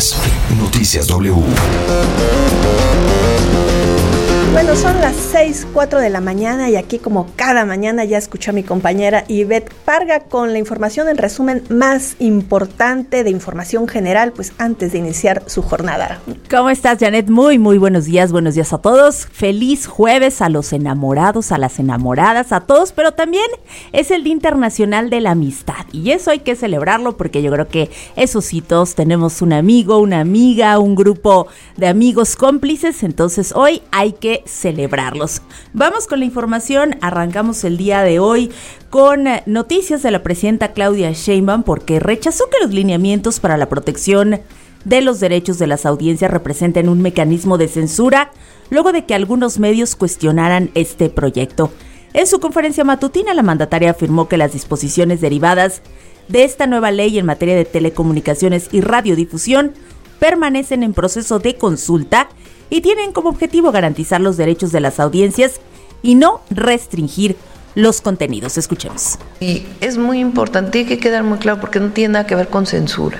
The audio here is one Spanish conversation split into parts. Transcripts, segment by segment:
es Noticias W. Bueno, son las 6:04 de la mañana y aquí como cada mañana ya escuché a mi compañera Ivette Parga con la información en resumen más importante de información general, pues antes de iniciar su jornada. ¿Cómo estás, Janet? Muy buenos días a todos. Feliz jueves a los enamorados, a las enamoradas, a todos, pero también es el Día Internacional de la Amistad y eso hay que celebrarlo porque yo creo que eso sí, todos tenemos un amigo, una amiga, un grupo de amigos cómplices, entonces hoy hay que celebrarlos. Vamos con la información, arrancamos el día de hoy con noticias de la presidenta Claudia Sheinbaum porque rechazó que los lineamientos para la protección de los derechos de las audiencias representen un mecanismo de censura luego de que algunos medios cuestionaran este proyecto. En su conferencia matutina, la mandataria afirmó que las disposiciones derivadas de esta nueva ley en materia de telecomunicaciones y radiodifusión permanecen en proceso de consulta y tienen como objetivo garantizar los derechos de las audiencias y no restringir los contenidos. Escuchemos. Y es muy importante, tiene que quedar muy claro porque no tiene nada que ver con censura.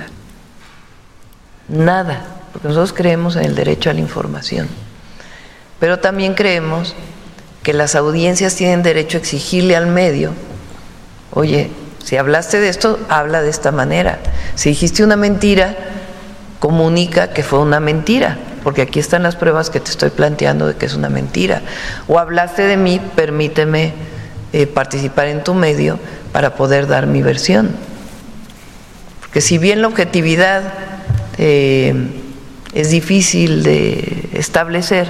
Nada, porque nosotros creemos en el derecho a la información. Pero también creemos que las audiencias tienen derecho a exigirle al medio, oye, si hablaste de esto, habla de esta manera. Si dijiste una mentira, comunica que fue una mentira, porque aquí están las pruebas que te estoy planteando de que es una mentira. O hablaste de mí, permíteme participar en tu medio para poder dar mi versión. Porque si bien la objetividad es difícil de establecer,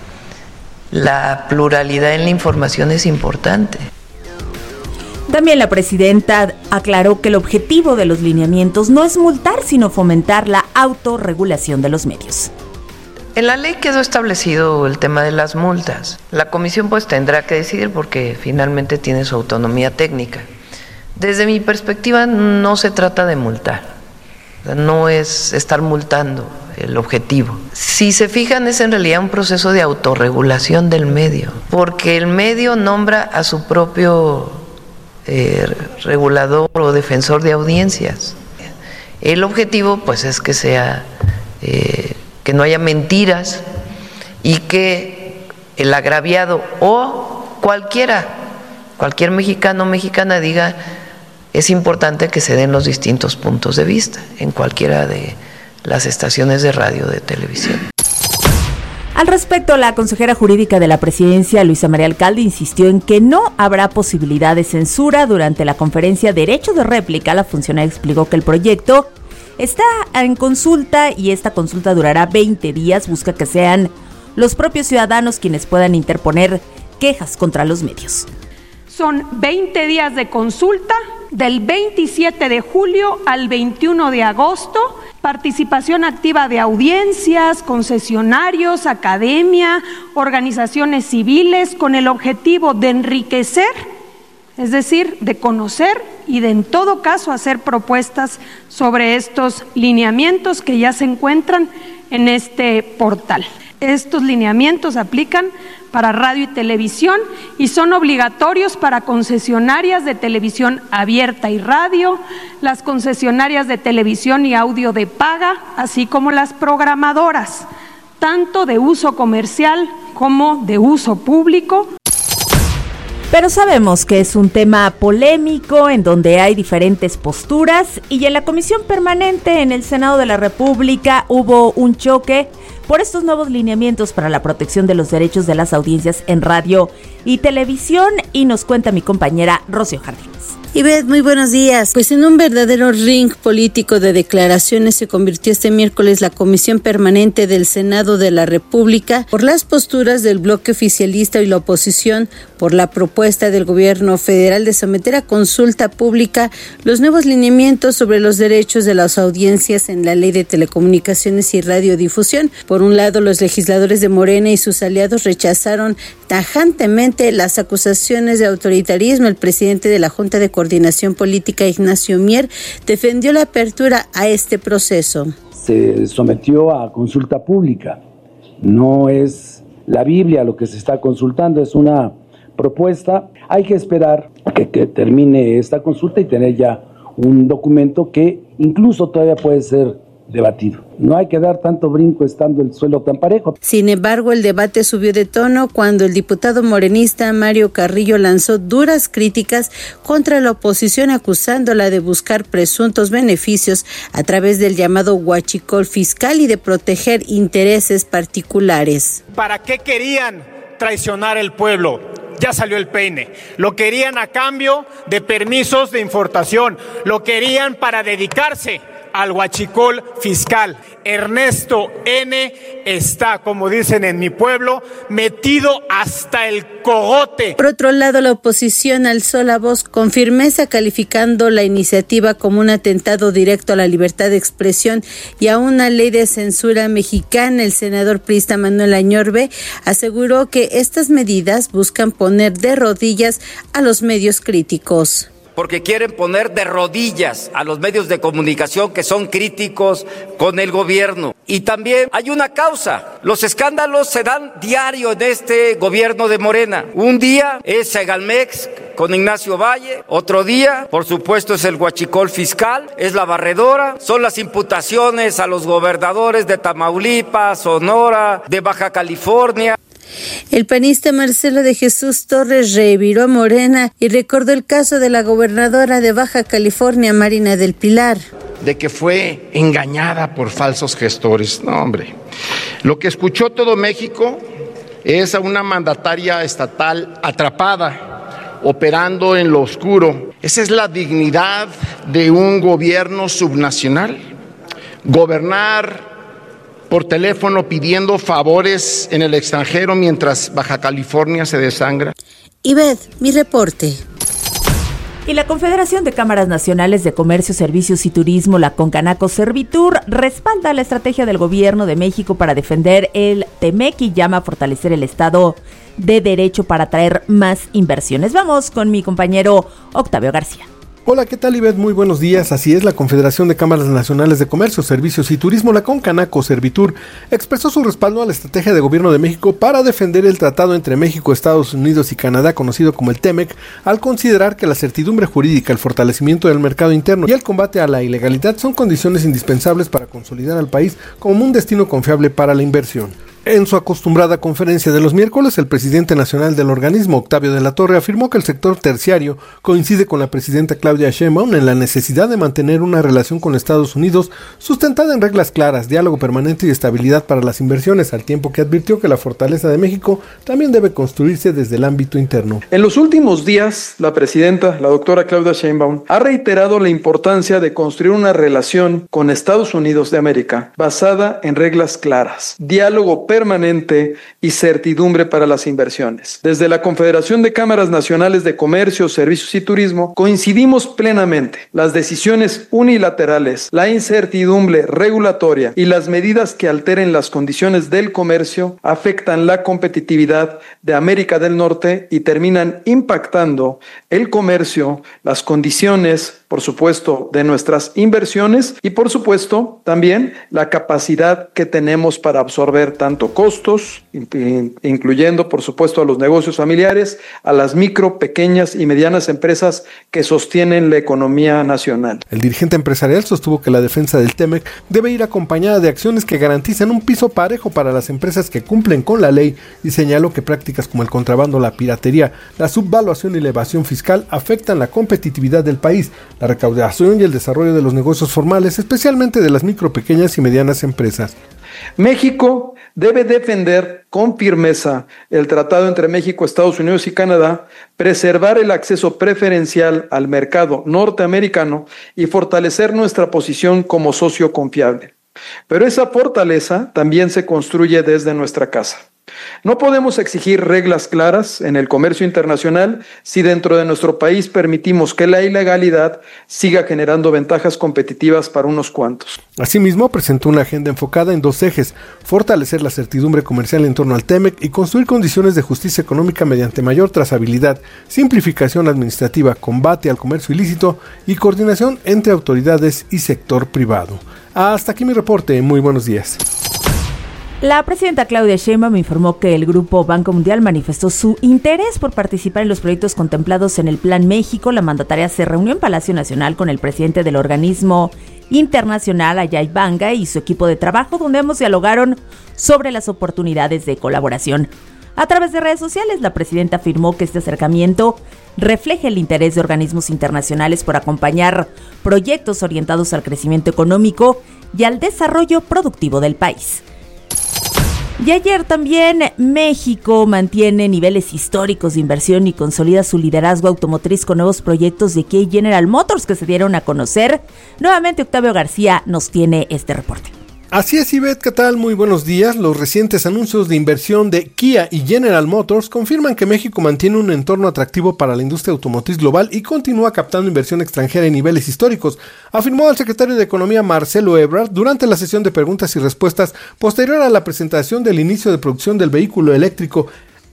la pluralidad en la información es importante. También la presidenta aclaró que el objetivo de los lineamientos no es multar, sino fomentar la autorregulación de los medios. En la ley quedó establecido el tema de las multas. La comisión pues tendrá que decidir porque finalmente tiene su autonomía técnica. Desde mi perspectiva no se trata de multar, no es estar multando el objetivo. Si se fijan, es en realidad un proceso de autorregulación del medio, porque el medio nombra a su propio regulador o defensor de audiencias. El objetivo pues es que sea que no haya mentiras y que el agraviado o cualquier mexicano o mexicana diga es importante que se den los distintos puntos de vista en cualquiera de las estaciones de radio o de televisión. Al respecto, la consejera jurídica de la presidencia, Luisa María Alcalde, insistió en que no habrá posibilidad de censura. Durante la conferencia Derecho de Réplica, la funcionaria explicó que el proyecto está en consulta y esta consulta durará 20 días. Busca que sean los propios ciudadanos quienes puedan interponer quejas contra los medios. Son 20 días de consulta, del 27 de julio al 21 de agosto, participación activa de audiencias, concesionarios, academia, organizaciones civiles, con el objetivo de enriquecer, es decir, de conocer y de en todo caso hacer propuestas sobre estos lineamientos que ya se encuentran en este portal. Estos lineamientos aplican para radio y televisión y son obligatorios para concesionarias de televisión abierta y radio, las concesionarias de televisión y audio de paga, así como las programadoras, tanto de uso comercial como de uso público. Pero sabemos que es un tema polémico en donde hay diferentes posturas y en la Comisión Permanente en el Senado de la República hubo un choque por estos nuevos lineamientos para la protección de los derechos de las audiencias en radio y televisión y nos cuenta mi compañera Rocío Jardines. Ivette, muy buenos días. Pues en un verdadero ring político de declaraciones se convirtió este miércoles la Comisión Permanente del Senado de la República por las posturas del bloque oficialista y la oposición por la propuesta del gobierno federal de someter a consulta pública los nuevos lineamientos sobre los derechos de las audiencias en la Ley de Telecomunicaciones y Radiodifusión. Por un lado, los legisladores de Morena y sus aliados rechazaron tajantemente las acusaciones de autoritarismo. El presidente de la Junta de Coordinación Política, Ignacio Mier, defendió la apertura a este proceso. Se sometió a consulta pública. No es la Biblia lo que se está consultando, es una propuesta. Hay que esperar que termine esta consulta y tener ya un documento que incluso todavía puede ser debatido. No hay que dar tanto brinco estando el suelo tan parejo. Sin embargo, el debate subió de tono cuando el diputado morenista Mario Carrillo lanzó duras críticas contra la oposición, acusándola de buscar presuntos beneficios a través del llamado huachicol fiscal y de proteger intereses particulares. ¿Para qué querían traicionar el pueblo? Ya salió el peine. Lo querían a cambio de permisos de importación. Lo querían para dedicarse al huachicol fiscal. Ernesto N. está, como dicen en mi pueblo, metido hasta el cogote. Por otro lado, la oposición alzó la voz con firmeza, calificando la iniciativa como un atentado directo a la libertad de expresión y a una ley de censura mexicana. El senador priista Manuel Añorbe aseguró que estas medidas buscan poner de rodillas a los medios críticos. Porque quieren poner de rodillas a los medios de comunicación que son críticos con el gobierno. Y también hay una causa. Los escándalos se dan diario en este gobierno de Morena. Un día es Segalmex con Ignacio Valle, otro día, por supuesto, es el huachicol fiscal, es la barredora, son las imputaciones a los gobernadores de Tamaulipas, Sonora, de Baja California. El panista Marcelo de Jesús Torres reviró a Morena y recordó el caso de la gobernadora de Baja California, Marina del Pilar. De que fue engañada por falsos gestores. No, hombre. Lo que escuchó todo México es a una mandataria estatal atrapada, operando en lo oscuro. ¿Esa es la dignidad de un gobierno subnacional? Gobernar por teléfono pidiendo favores en el extranjero mientras Baja California se desangra. Ivette, mi reporte. Y la Confederación de Cámaras Nacionales de Comercio, Servicios y Turismo, la Concanaco Servitur, respalda la estrategia del Gobierno de México para defender el TEMEC y llama a fortalecer el Estado de Derecho para atraer más inversiones. Vamos con mi compañero Octavio García. Hola, ¿qué tal, Ivette? Muy buenos días. Así es, la Confederación de Cámaras Nacionales de Comercio, Servicios y Turismo, la Concanaco Servitur, expresó su respaldo a la estrategia de Gobierno de México para defender el tratado entre México, Estados Unidos y Canadá, conocido como el TEMEC, al considerar que la certidumbre jurídica, el fortalecimiento del mercado interno y el combate a la ilegalidad son condiciones indispensables para consolidar al país como un destino confiable para la inversión. En su acostumbrada conferencia de los miércoles, el presidente nacional del organismo, Octavio de la Torre, afirmó que el sector terciario coincide con la presidenta Claudia Sheinbaum en la necesidad de mantener una relación con Estados Unidos sustentada en reglas claras, diálogo permanente y estabilidad para las inversiones, al tiempo que advirtió que la fortaleza de México también debe construirse desde el ámbito interno. En los últimos días, la presidenta, la doctora Claudia Sheinbaum, ha reiterado la importancia de construir una relación con Estados Unidos de América basada en reglas claras, diálogo permanente y certidumbre para las inversiones. Desde la Confederación de Cámaras Nacionales de Comercio, Servicios y Turismo coincidimos plenamente. Las decisiones unilaterales, la incertidumbre regulatoria y las medidas que alteren las condiciones del comercio afectan la competitividad de América del Norte y terminan impactando el comercio, las condiciones, por supuesto, de nuestras inversiones y, por supuesto, también la capacidad que tenemos para absorber tanto costos, incluyendo, por supuesto, a los negocios familiares, a las micro, pequeñas y medianas empresas que sostienen la economía nacional. El dirigente empresarial sostuvo que la defensa del TEMEC debe ir acompañada de acciones que garanticen un piso parejo para las empresas que cumplen con la ley y señaló que prácticas como el contrabando, la piratería, la subvaluación y la evasión fiscal afectan la competitividad del país, la recaudación y el desarrollo de los negocios formales, especialmente de las micro, pequeñas y medianas empresas. México debe defender con firmeza el tratado entre México, Estados Unidos y Canadá, preservar el acceso preferencial al mercado norteamericano y fortalecer nuestra posición como socio confiable. Pero esa fortaleza también se construye desde nuestra casa. No podemos exigir reglas claras en el comercio internacional si dentro de nuestro país permitimos que la ilegalidad siga generando ventajas competitivas para unos cuantos. Asimismo, presentó una agenda enfocada en dos ejes: fortalecer la certidumbre comercial en torno al TEMEC y construir condiciones de justicia económica mediante mayor trazabilidad, simplificación administrativa, combate al comercio ilícito y coordinación entre autoridades y sector privado. Hasta aquí mi reporte. Muy buenos días. La presidenta Claudia Sheinbaum informó que el Grupo Banco Mundial manifestó su interés por participar en los proyectos contemplados en el Plan México. La mandataria se reunió en Palacio Nacional con el presidente del organismo, Internacional Ajay Banga y su equipo de trabajo, donde ambos dialogaron sobre las oportunidades de colaboración. A través de redes sociales, la presidenta afirmó que este acercamiento refleja el interés de organismos internacionales por acompañar proyectos orientados al crecimiento económico y al desarrollo productivo del país. Y ayer también México mantiene niveles históricos de inversión y consolida su liderazgo automotriz con nuevos proyectos de Kia y General Motors que se dieron a conocer. Nuevamente Octavio García nos tiene este reporte. Así es, Ivette, ¿qué tal? Muy buenos días. Los recientes anuncios de inversión de Kia y General Motors confirman que México mantiene un entorno atractivo para la industria automotriz global y continúa captando inversión extranjera en niveles históricos, afirmó el secretario de Economía Marcelo Ebrard durante la sesión de preguntas y respuestas posterior a la presentación del inicio de producción del vehículo eléctrico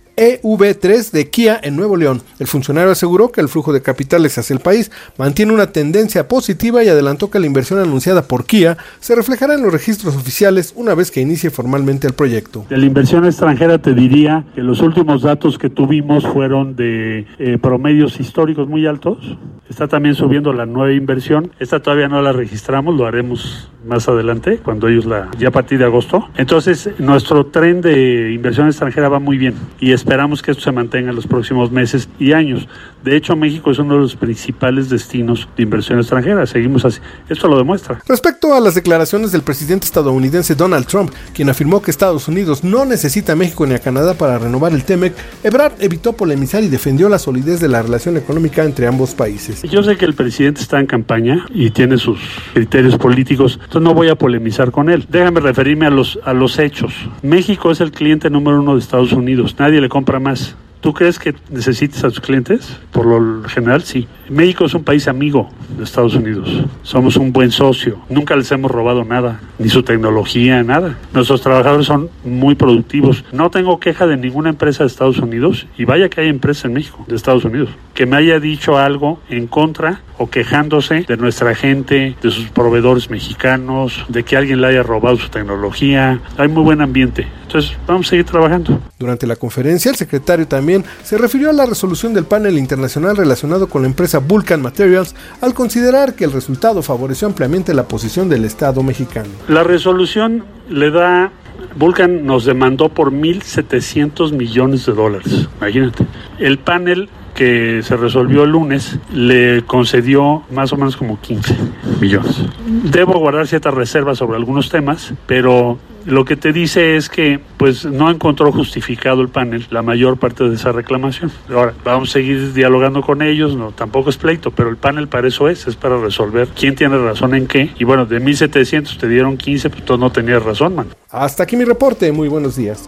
EV3 de Kia en Nuevo León. El funcionario aseguró que el flujo de capitales hacia el país mantiene una tendencia positiva y adelantó que la inversión anunciada por Kia se reflejará en los registros oficiales una vez que inicie formalmente el proyecto. De la inversión extranjera te diría que los últimos datos que tuvimos fueron de promedios históricos muy altos. Está también subiendo la nueva inversión. Esta todavía no la registramos, lo haremos más adelante, cuando ellos ya a partir de agosto. Entonces, nuestro tren de inversión extranjera va muy bien y esperamos que esto se mantenga en los próximos meses y años. De hecho, México es uno de los principales destinos de inversión extranjera. Seguimos así. Esto lo demuestra. Respecto a las declaraciones del presidente estadounidense Donald Trump, quien afirmó que Estados Unidos no necesita a México ni a Canadá para renovar el TEMEC, Ebrard evitó polemizar y defendió la solidez de la relación económica entre ambos países. Yo sé que el presidente está en campaña y tiene sus criterios políticos, entonces no voy a polemizar con él. Déjame referirme a los hechos. México es el cliente número 1 de Estados Unidos. Nadie le compra más. ¿Tú crees que necesitas a tus clientes? Por lo general, sí. México es un país amigo de Estados Unidos. Somos un buen socio. Nunca les hemos robado nada, ni su tecnología, nada. Nuestros trabajadores son muy productivos. No tengo queja de ninguna empresa de Estados Unidos, y vaya que hay empresas en México, de Estados Unidos, que me haya dicho algo en contra o quejándose de nuestra gente, de sus proveedores mexicanos, de que alguien le haya robado su tecnología. Hay muy buen ambiente. Entonces, vamos a seguir trabajando. Durante la conferencia, el secretario también se refirió a la resolución del panel internacional relacionado con la empresa Vulcan Materials, al considerar que el resultado favoreció ampliamente la posición del Estado mexicano. La resolución le da... Vulcan nos demandó por $1,700 millones. Imagínate. El panel que se resolvió el lunes le concedió más o menos como 15 millones. Debo guardar ciertas reservas sobre algunos temas, pero lo que te dice es que pues no encontró justificado el panel la mayor parte de esa reclamación. Ahora, vamos a seguir dialogando con ellos, no, tampoco es pleito, pero el panel para eso es para resolver quién tiene razón en qué. Y bueno, de 1,700 te dieron 15, pues tú no tenías razón, man. Hasta aquí mi reporte, muy buenos días.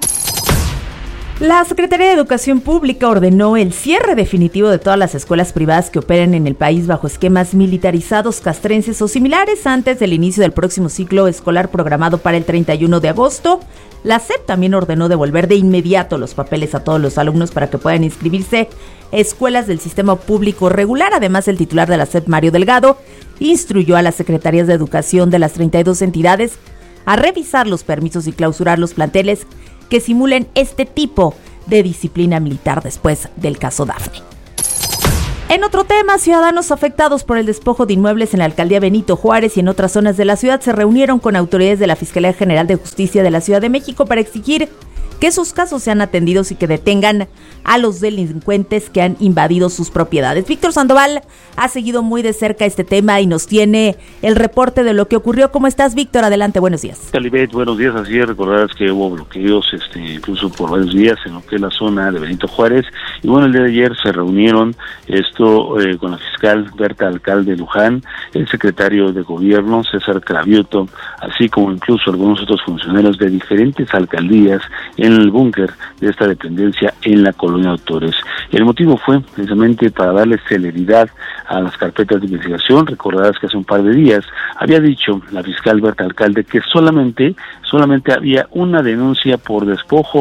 La Secretaría de Educación Pública ordenó el cierre definitivo de todas las escuelas privadas que operen en el país bajo esquemas militarizados, castrenses o similares antes del inicio del próximo ciclo escolar programado para el 31 de agosto. La SEP también ordenó devolver de inmediato los papeles a todos los alumnos para que puedan inscribirse escuelas del sistema público regular. Además, el titular de la SEP, Mario Delgado, instruyó a las secretarías de educación de las 32 entidades a revisar los permisos y clausurar los planteles que simulen este tipo de disciplina militar después del caso Dafne. En otro tema, ciudadanos afectados por el despojo de inmuebles en la alcaldía Benito Juárez y en otras zonas de la ciudad se reunieron con autoridades de la Fiscalía General de Justicia de la Ciudad de México para exigir que sus casos sean atendidos y que detengan a los delincuentes que han invadido sus propiedades. Víctor Sandoval ha seguido muy de cerca este tema y nos tiene el reporte de lo que ocurrió. ¿Cómo estás, Víctor? Adelante, buenos días. Calibet, buenos días. Así es, recordarás que hubo bloqueos incluso por varios días en lo que es la zona de Benito Juárez. Y bueno, el día de ayer se reunieron con la fiscal Berta Alcalde Luján, el secretario de gobierno César Cravioto, así como incluso algunos otros funcionarios de diferentes alcaldías en el búnker de esta dependencia en la colonia Autores. El motivo fue precisamente para darle celeridad a las carpetas de investigación. Recordarás que hace un par de días había dicho la fiscal Berta Alcalde que solamente había una denuncia por despojo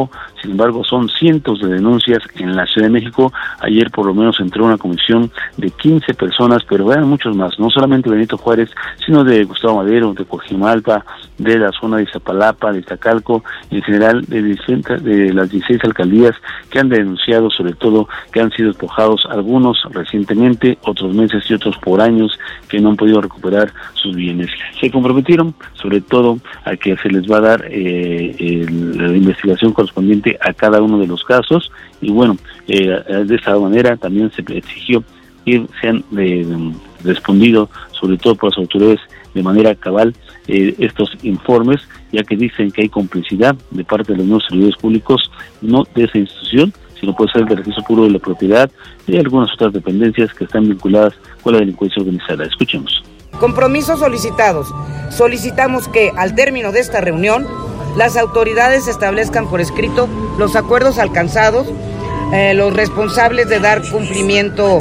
Sin embargo, son cientos de denuncias en la Ciudad de México. Ayer por lo menos entró una comisión de 15 personas, pero eran muchos más, no solamente Benito Juárez, sino de Gustavo Madero, de Coajimalpa, de la zona de Iztapalapa, de Iztacalco, en general de las 16 alcaldías que han denunciado, sobre todo que han sido despojados, algunos recientemente, otros meses y otros por años, que no han podido recuperar sus bienes. Se comprometieron sobre todo a que se les va a dar la investigación correspondiente a cada uno de los casos, y bueno, de esa manera también se exigió que sean respondido, sobre todo por las autoridades, de manera cabal estos informes, ya que dicen que hay complicidad de parte de los nuevos servidores públicos, no de esa institución, sino puede ser del registro puro de la propiedad y algunas otras dependencias que están vinculadas con la delincuencia organizada. Escuchemos. Compromisos solicitados. Solicitamos que al término de esta reunión las autoridades establezcan por escrito los acuerdos alcanzados, los responsables de dar cumplimiento,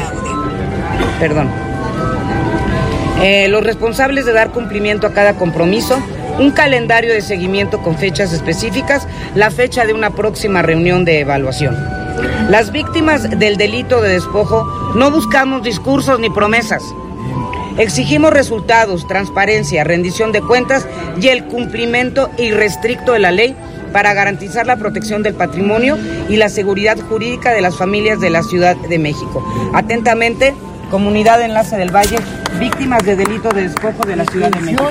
los responsables de dar cumplimiento a cada compromiso, un calendario de seguimiento con fechas específicas, la fecha de una próxima reunión de evaluación. Las víctimas del delito de despojo no buscamos discursos ni promesas. Exigimos resultados, transparencia, rendición de cuentas y el cumplimiento irrestricto de la ley para garantizar la protección del patrimonio y la seguridad jurídica de las familias de la Ciudad de México. Atentamente, Comunidad Enlace del Valle, víctimas de delito de despojo de la Ciudad de México.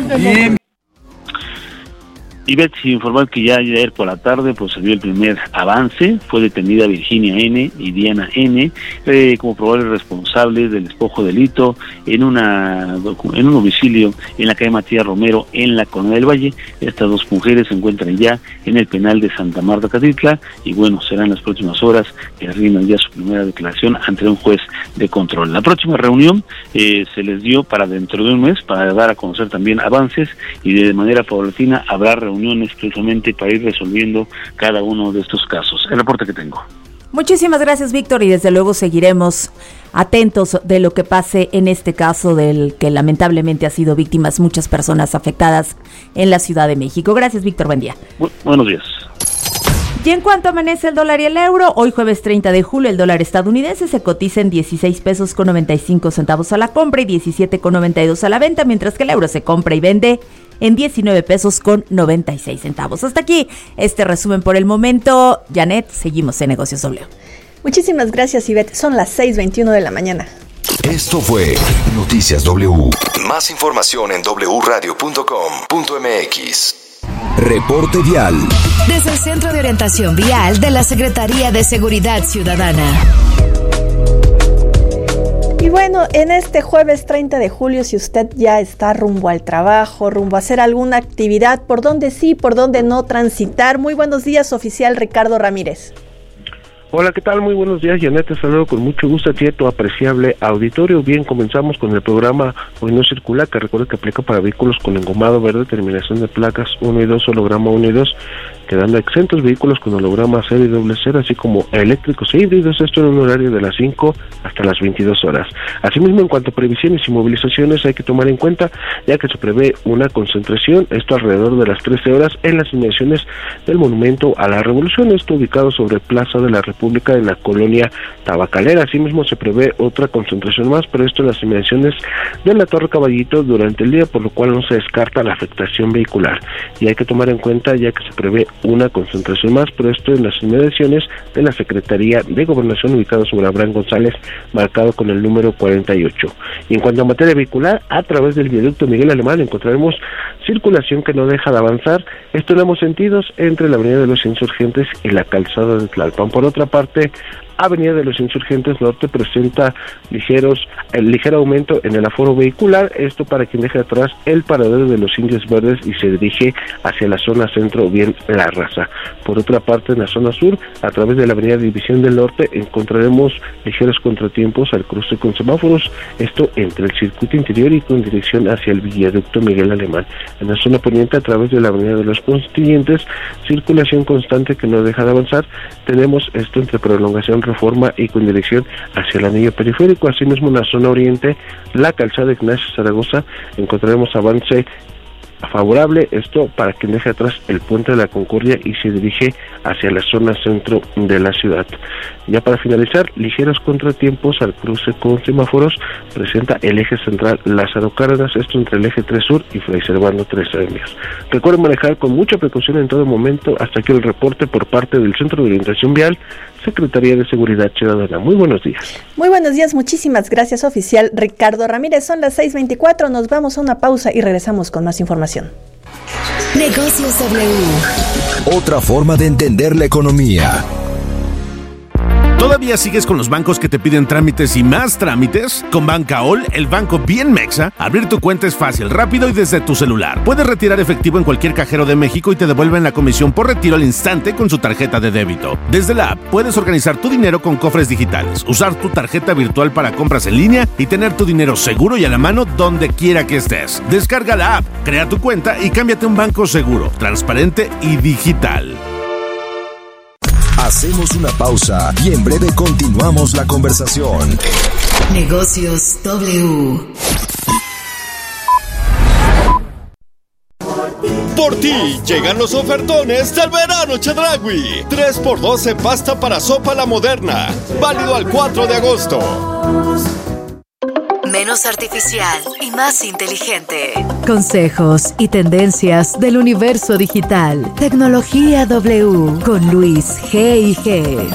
Y Betsy informar que ya ayer por la tarde pues se dio el primer avance. Fue detenida Virginia N. y Diana N. Como probables responsables del despojo delito en un domicilio en la calle Matías Romero en la Colonia del Valle. Estas dos mujeres se encuentran ya en el penal de Santa Marta Catitla, y bueno, serán las próximas horas que rindan ya su primera declaración ante un juez de control. La próxima reunión se les dio para dentro de un mes, para dar a conocer también avances, y de manera paulatina habrá reuniones precisamente para ir resolviendo cada uno de estos casos. El reporte que tengo. Muchísimas gracias, Víctor, y desde luego seguiremos atentos de lo que pase en este caso del que lamentablemente ha sido víctimas muchas personas afectadas en la Ciudad de México. Gracias, Víctor, buen día. Buenos días. Y en cuanto amanece el dólar y el euro, hoy jueves 30 de julio el dólar estadounidense se cotiza en 16 pesos con 95 centavos a la compra y 17 con 92 a la venta, mientras que el euro se compra y vende en 19 pesos con 96 centavos. Hasta aquí este resumen por el momento. Janet, seguimos en Negocios W. Muchísimas gracias, Ivette. Son las 6:21 de la mañana. Esto fue Noticias W. Más información en wradio.com.mx. Reporte vial. Desde el Centro de Orientación Vial de la Secretaría de Seguridad Ciudadana. Y bueno, en este jueves 30 de julio, si usted ya está rumbo al trabajo, rumbo a hacer alguna actividad, por dónde sí, por dónde no transitar. Muy buenos días, oficial Ricardo Ramírez. Hola, ¿qué tal? Muy buenos días, Janet. Te saludo con mucho gusto a ti, a tu apreciable auditorio. Bien, comenzamos con el programa Hoy No Circula, que recuerda que aplica para vehículos con engomado verde, terminación de placas 1 y 2, holograma 1 y 2, quedando exentos vehículos con holograma 0 y doble 0, así como eléctricos e híbridos, esto en un horario de las 5 hasta las 22 horas. Asimismo, en cuanto a previsiones y movilizaciones, hay que tomar en cuenta, ya que se prevé una concentración, esto alrededor de las 13 horas, en las inmediaciones del Monumento a la Revolución, esto ubicado sobre Plaza de la República en la colonia Tabacalera. Asimismo, se prevé otra concentración más, pero esto en las inmediaciones de la Torre Caballito durante el día, por lo cual no se descarta la afectación vehicular. Y hay que tomar en cuenta, ya que se prevé una concentración más, pero esto en las inmediaciones de la Secretaría de Gobernación, ubicado sobre Abraham González, marcado con el número 48. Y en cuanto a materia vehicular, a través del viaducto Miguel Alemán encontraremos circulación que no deja de avanzar, esto en ambos sentidos, entre la Avenida de los Insurgentes y la Calzada de Tlalpan. Por otra parte, Avenida de los Insurgentes Norte presenta ligero aumento en el aforo vehicular, esto para quien deja atrás el paradero de los Indios Verdes y se dirige hacia la zona centro o bien La Raza. Por otra parte, en la zona sur, a través de la Avenida División del Norte, encontraremos ligeros contratiempos al cruce con semáforos, esto entre el circuito interior y con dirección hacia el viaducto Miguel Alemán. En la zona poniente, a través de la Avenida de los Constituyentes, circulación constante que no deja de avanzar, tenemos esto entre prolongación Reforma y con dirección hacia el anillo periférico. Asimismo, en la zona oriente, la calzada Ignacio Zaragoza, encontraremos avance favorable, esto para quien deje atrás el Puente de la Concordia y se dirige hacia la zona centro de la ciudad. Ya para finalizar, ligeros contratiempos al cruce con semáforos presenta el eje central Lázaro Cárdenas, esto entre el eje 3 Sur y Fray Servando 3 Avenidas. Recuerden manejar con mucha precaución en todo momento. Hasta aquí el reporte por parte del Centro de Orientación Vial, Secretaría de Seguridad Ciudadana. Muy buenos días. Muy buenos días, muchísimas gracias, oficial Ricardo Ramírez. Son las 6:24, nos vamos a una pausa y regresamos con más información. Negocios W. Otra forma de entender la economía. ¿Todavía sigues con los bancos que te piden trámites y más trámites? Con Bancaol, el banco bien mexa, abrir tu cuenta es fácil, rápido y desde tu celular. Puedes retirar efectivo en cualquier cajero de México y te devuelven la comisión por retiro al instante con su tarjeta de débito. Desde la app puedes organizar tu dinero con cofres digitales, usar tu tarjeta virtual para compras en línea y tener tu dinero seguro y a la mano donde quiera que estés. Descarga la app, crea tu cuenta y cámbiate a un banco seguro, transparente y digital. Hacemos una pausa y en breve continuamos la conversación. Negocios W. Por ti llegan los ofertones del verano Chedraui. 3x2 en pasta para sopa La Moderna. Válido al 4 de agosto. Menos artificial y más inteligente. Consejos y tendencias del universo digital. Tecnología W con Luis G&G.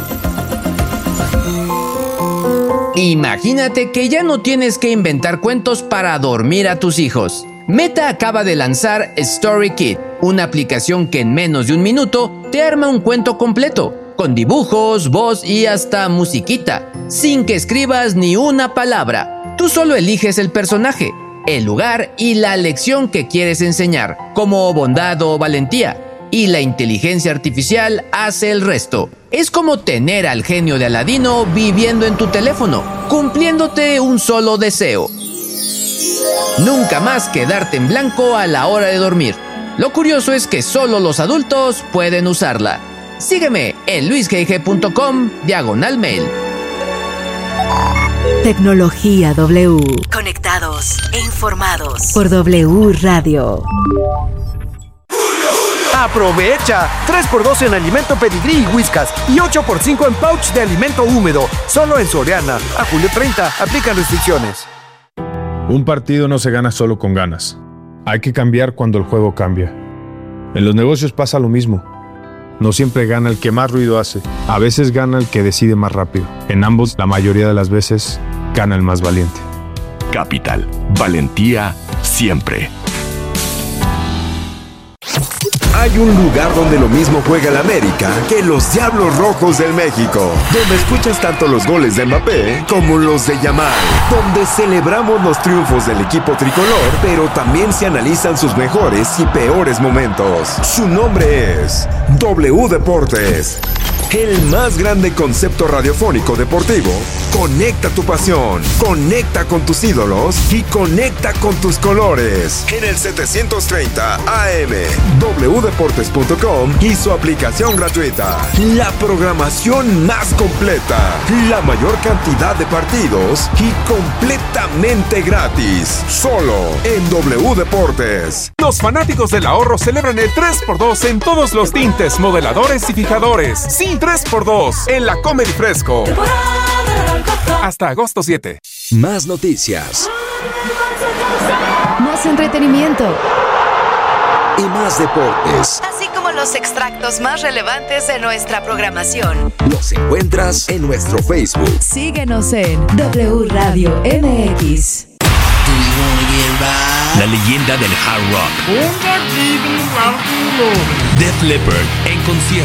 Imagínate que ya no tienes que inventar cuentos para dormir a tus hijos. Meta acaba de lanzar StoryKit, una aplicación que en menos de un minuto te arma un cuento completo, con dibujos, voz y hasta musiquita, sin que escribas ni una palabra. Tú solo eliges el personaje, el lugar y la lección que quieres enseñar, como bondad o valentía, y la inteligencia artificial hace el resto. Es como tener al genio de Aladino viviendo en tu teléfono, cumpliéndote un solo deseo. Nunca más quedarte en blanco a la hora de dormir. Lo curioso es que solo los adultos pueden usarla. Sígueme en luisgg.com/mail. Tecnología W. Conectados e informados por W Radio. Aprovecha 3x2 en alimento Pedigrí y Whiskas y 8x5 en pouch de alimento húmedo. Solo en Soriana. A julio 30. Aplican restricciones. Un partido no se gana solo con ganas. Hay que cambiar cuando el juego cambia. En los negocios pasa lo mismo. No siempre gana el que más ruido hace. A veces gana el que decide más rápido. En ambos, la mayoría de las veces, gana el más valiente. Capital. Valentía siempre. Hay un lugar donde lo mismo juega el América que los Diablos Rojos del México, donde escuchas tanto los goles de Mbappé como los de Yamal, donde celebramos los triunfos del equipo tricolor, pero también se analizan sus mejores y peores momentos. Su nombre es W Deportes, el más grande concepto radiofónico deportivo. Conecta tu pasión, conecta con tus ídolos y conecta con tus colores. En el 730 AM, wdeportes.com y su aplicación gratuita. La programación más completa, la mayor cantidad de partidos y completamente gratis. Solo en W Deportes. Los fanáticos del ahorro celebran el 3x2 en todos los tintes, modeladores y fijadores. Sí, 3x2 en la Comedy Fresco. Hasta agosto 7. Más noticias. Más entretenimiento. Y más deportes. Así como los extractos más relevantes de nuestra programación. Los encuentras en nuestro Facebook. Síguenos en W Radio MX. La leyenda del hard rock. Def Leppard en concierto.